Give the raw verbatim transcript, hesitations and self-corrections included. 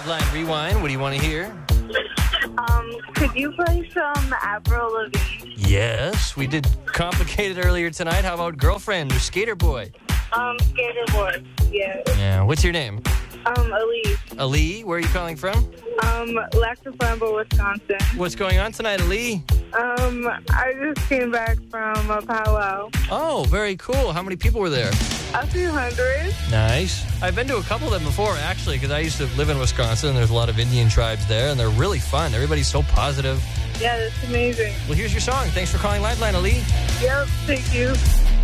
Liveline Rewind. What do you want to hear? Um, could you play some Avril Lavigne? Yes, we did Complicated earlier tonight. How about Girlfriend or Skater Boy? Um, Skater Boy. Yeah. Yeah. What's your name? Um, Elise. Ali, where are you calling from? Um, Lac-La Flambeau, Wisconsin. What's going on tonight, Ali? Um, I just came back from a powwow. Oh, very cool. How many people were there? A few hundred. Nice. I've been to a couple of them before, actually, because I used to live in Wisconsin, and there's a lot of Indian tribes there, and they're really fun. Everybody's so positive. Yeah, that's amazing. Well, here's your song. Thanks for calling Liveline, Ali. Yep, thank you.